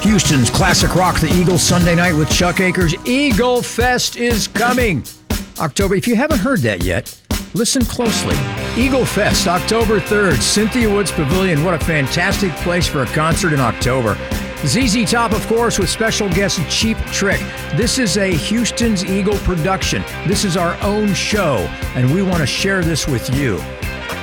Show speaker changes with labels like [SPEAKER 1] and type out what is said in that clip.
[SPEAKER 1] Houston's classic rock, the Eagles, Sunday night with Chuck Akers. Eagle Fest is coming. October, if you haven't heard that yet, listen closely. Eagle Fest, October 3rd, Cynthia Woods Pavilion. What a fantastic place for a concert in October. ZZ Top, of course, with special guest Cheap Trick. This is a Houston's Eagle production. This is our own show, and we want to share this with you.